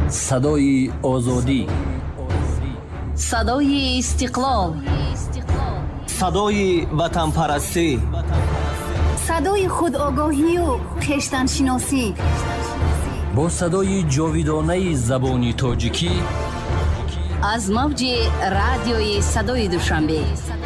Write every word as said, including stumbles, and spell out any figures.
صدای آزادی، صدای استقلال، صدای وطن پرستی، صدای خودآگاهی و خویشتن شناسی. با صدای جاودانه زبان تاجیکی از موج رادیوی صدای دوشنبه